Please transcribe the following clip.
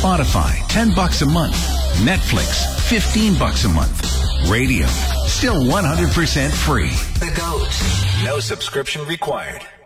Spotify, $10 a month. Netflix, $15 a month. Radio, still 100% free. The GOAT. No subscription required.